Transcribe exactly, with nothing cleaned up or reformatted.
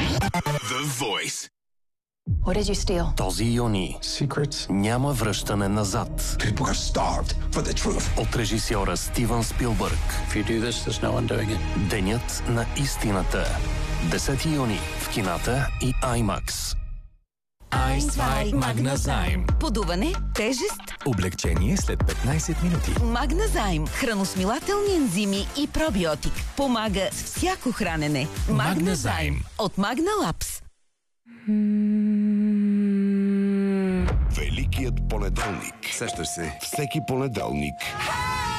The Voice. What did you steal? Този юни Secrets? няма връщане назад. People are starved for the truth. От режисьора Стивън Спилбърг. If you do this, there's no one doing it. Денят на истината. десети юни в кината и IMAX. Айнзвай Магназайм. Подуване, тежест, Облегчение след петнайсет минути. Магназайм. Храносмилателни ензими и пробиотик. Помага с всяко хранене. Магназайм. От Магна Лапс. Великият понеделник. Сещаш се. Всеки понеделник